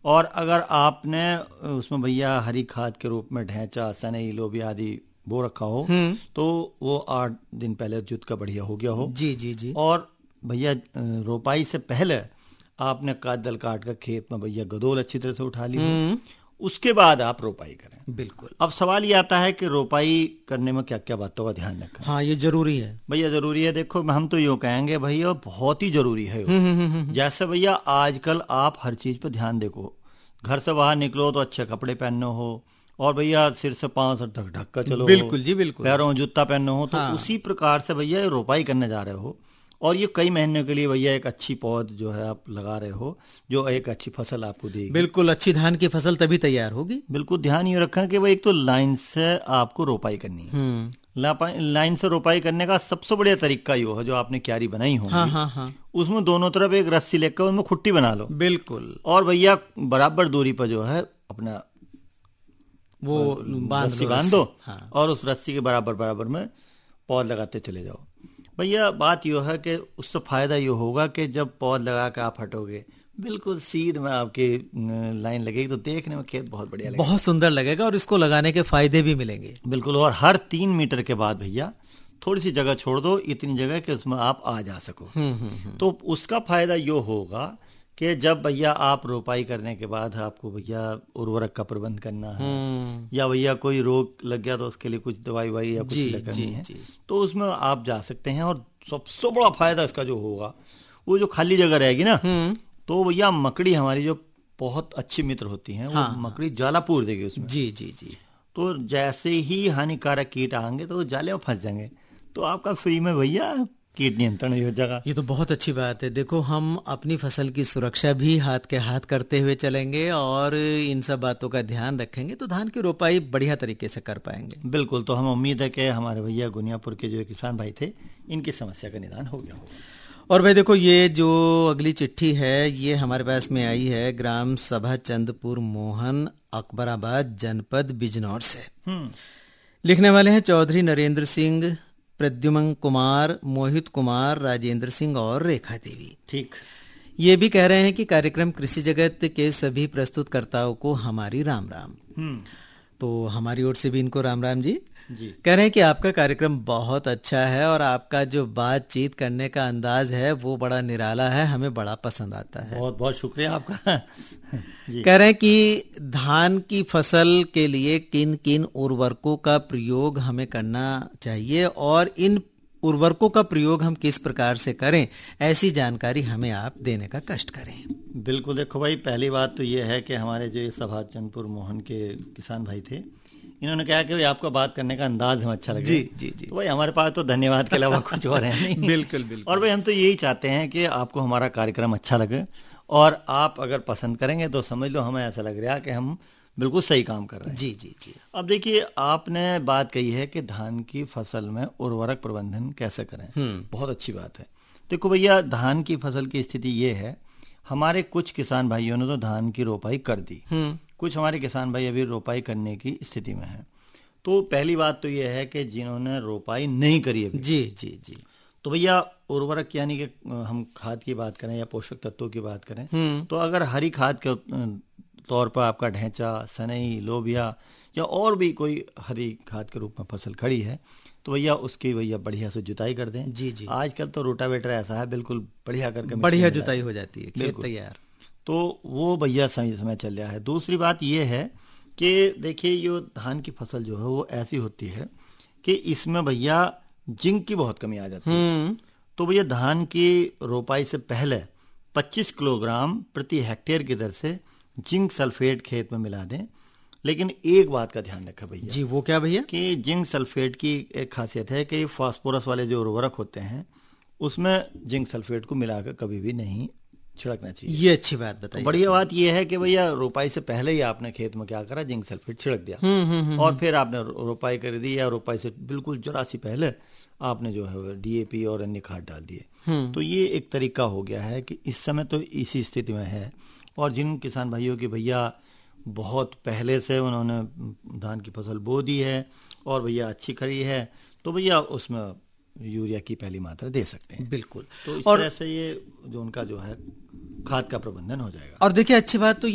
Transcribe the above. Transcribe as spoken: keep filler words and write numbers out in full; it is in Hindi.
और अगर आपने उसमें भैया हरी खाद के रूप में ढैंचा, सनई, लोबिया आदि बो रखा हो तो वो आठ दिन पहले जुत का बढ़िया हो गया हो। जी जी जी। और भैया रोपाई से पहले आपने काट दल काट कर खेत में भैया गदोल अच्छी तरह से उठा ली हो, उसके बाद आप रोपाई करें। बिल्कुल। अब सवाल ये आता है कि रोपाई करने में क्या क्या बातों का ध्यान रखें। हाँ, ये जरूरी है भैया, जरूरी है। देखो, हम तो यूँ कहेंगे भैया बहुत ही जरूरी है। जैसे भैया आजकल आप हर चीज पर ध्यान देखो, घर से बाहर निकलो तो अच्छे कपड़े पहनने हो, और भैया सिर से पांव से ढक ढक कर चलो, बिल्कुल जी बिल्कुल, पैरों में जूता पहनने हो। तो हाँ। उसी प्रकार से भैया रोपाई करने जा रहे हो, और ये कई महीनों के लिए भैया एक अच्छी पौध जो है आप लगा रहे हो, जो एक अच्छी फसल आपको देगी। बिल्कुल, अच्छी धान की फसल तभी तैयार होगी। बिल्कुल ध्यान ये रखा कि भाई एक तो लाइन से आपको रोपाई करनी है। लाइन से रोपाई करने का सबसे बढ़िया तरीका ये है, जो आपने क्यारी बनाई होगी, हाँ हाँ हाँ, उसमें दोनों तरफ एक रस्सी लेकर उसमें खुट्टी बना लो। बिल्कुल। और भैया बराबर दूरी पर जो है अपना वो बांध रस्सी बांध दो, हाँ। और उस रस्सी के बराबर बराबर में पौध लगाते चले जाओ। भैया बात यह है कि उससे फायदा ये होगा कि जब पौध लगा कर आप हटोगे, बिल्कुल सीध में आपकी लाइन लगेगी, तो देखने में खेत बहुत बढ़िया लगेगा, बहुत सुंदर लगेगा, और इसको लगाने के फायदे भी मिलेंगे। बिल्कुल। और हर तीन मीटर के बाद भैया थोड़ी सी जगह छोड़ दो, इतनी जगह कि उसमें आप आ जा सको। तो उसका फायदा ये होगा कि जब भैया आप रोपाई करने के बाद आपको भैया उर्वरक का प्रबंध करना है, या भैया कोई रोग लग गया तो उसके लिए कुछ दवाई वाई या कुछ करनी है, तो उसमें आप जा सकते हैं। और सबसे बड़ा फायदा इसका जो होगा, वो जो खाली जगह रहेगी ना, तो भैया मकड़ी हमारी जो बहुत अच्छी मित्र होती हैं, हाँ, वो मकड़ी जाला पूर देगी उसमें। जी जी जी। तो जैसे ही हानिकारक कीट आएंगे तो वो जाले में फंस जाएंगे, तो आपका फ्री में भैया कीट नियंत्रण हो जाएगा। ये तो बहुत अच्छी बात है। देखो, हम अपनी फसल की सुरक्षा भी हाथ के हाथ करते हुए चलेंगे, और इन सब बातों का ध्यान रखेंगे, तो धान की रोपाई बढ़िया तरीके से कर पाएंगे। बिल्कुल। तो हम उम्मीद है कि हमारे भैया गुनियापुर के जो किसान भाई थे, इनकी समस्या का निदान हो गया होगा। और भाई देखो, ये जो अगली चिट्ठी है, ये हमारे पास में आई है ग्राम सभा चंदपुर मोहन, अकबराबाद जनपद बिजनौर से। लिखने वाले हैं चौधरी नरेंद्र सिंह, प्रद्युमन कुमार, मोहित कुमार, राजेंद्र सिंह और रेखा देवी। ठीक। ये भी कह रहे हैं कि कार्यक्रम कृषि जगत के सभी प्रस्तुतकर्ताओं को हमारी राम राम। तो हमारी ओर से भी इनको राम राम जी। जी। कह रहे हैं कि आपका कार्यक्रम बहुत अच्छा है, और आपका जो बातचीत करने का अंदाज है वो बड़ा निराला है, हमें बड़ा पसंद आता है। बहुत बहुत शुक्रिया आपका। जी। कह रहे हैं कि धान की फसल के लिए किन किन उर्वरकों का प्रयोग हमें करना चाहिए, और इन उर्वरकों का प्रयोग हम किस प्रकार से करें, ऐसी जानकारी हमें आप देने का कष्ट करें। बिल्कुल। देखो भाई, पहली बात तो ये है कि हमारे जो सभा चंदपुर मोहन के किसान भाई थे, इन्होंने कहा कि भाई आपका बात करने का अंदाज हमें अच्छा लगे। जी जी जी। तो भाई हमारे पास तो धन्यवाद के अलावा कुछ और है नहीं। बिल्कुल बिल्कुल। और भाई हम तो यही चाहते हैं कि आपको हमारा कार्यक्रम अच्छा लगे, और आप अगर पसंद करेंगे तो समझ लो हमें ऐसा लग रहा है कि हम बिल्कुल सही काम कर रहे हैं। जी जी जी। अब देखिए, आपने बात कही है कि धान की फसल में उर्वरक प्रबंधन कैसे करें। बहुत अच्छी बात है। देखो भैया, धान की फसल की स्थिति ये है, हमारे कुछ किसान भाइयों ने तो धान की रोपाई कर दी, कुछ हमारे किसान भाई अभी रोपाई करने की स्थिति में हैं। तो पहली बात तो ये है कि जिन्होंने रोपाई नहीं करी अभी, जी जी जी, तो भैया उर्वरक यानी कि हम खाद की बात करें या पोषक तत्वों की बात करें, तो अगर हरी खाद के तौर पर आपका ढैंचा, सनई, लोबिया या और भी कोई हरी खाद के रूप में फसल खड़ी है, तो भैया उसकी भैया बढ़िया से जुताई कर दें। जी जी। आजकल तो रोटावेटर ऐसा है, बिल्कुल बढ़िया करके बढ़िया जुताई हो जाती है, खेत तैयार। तो वो भैया सही समय चल रहा है। दूसरी बात ये है कि देखिए, ये धान की फसल जो है वो ऐसी होती है कि इसमें भैया जिंक की बहुत कमी आ जाती है। तो भैया धान की रोपाई से पहले पच्चीस किलोग्राम प्रति हेक्टेयर की दर से जिंक सल्फेट खेत में मिला दें। लेकिन एक बात का ध्यान रखें भैया। जी, वो क्या भैया? कि जिंक सल्फेट की एक खासियत है कि फास्फोरस वाले जो उर्वरक होते हैं उसमें जिंक सल्फेट को मिलाकर कभी भी नहीं छिड़कना चाहिए। ये अच्छी बात बताइए। तो बढ़िया बात ये है कि भैया रोपाई से पहले ही आपने खेत में क्या करा, जिंक सल्फेट छिड़क दिया, और फिर आपने रोपाई कर दी, या रोपाई से बिल्कुल जरा सी पहले आपने जो है डीएपी और अन्य खाद डाल दिए। तो ये एक तरीका हो गया है कि इस समय तो इसी स्थिति में है। और जिन किसान भाइयों की भैया बहुत पहले से उन्होंने धान की फसल बो दी है और भैया अच्छी खड़ी है, तो भैया उसमें यूरिया की पहली मात्रा दे सकते हैं। बिल्कुल। तो इस तरह से ये जो उनका जो है खाद का प्रबंधन हो जाएगा। और देखिए, अच्छी बात तो